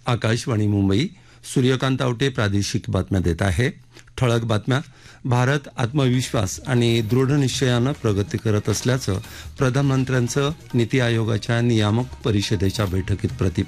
आकाशवाणी मुंबई. सूर्यकांत आवटे प्रादेशिक बातम्या देत आहे. ठळक बातम्या. भारत आत्मविश्वास आणि दृढ निश्चयानं प्रगती करत असल्याचं प्रधानमंत्र्यांचं नीती आयोगाच्या नियामक परिषदेच्या बैठकीत प्रतिपादन.